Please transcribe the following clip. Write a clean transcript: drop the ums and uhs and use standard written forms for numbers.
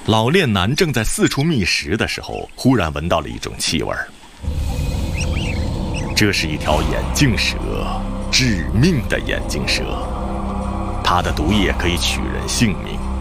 老练男正在四处觅食的时候，忽然闻到了一种气味。这是一条眼镜蛇，致命的眼镜蛇，它的毒液可以取人性命。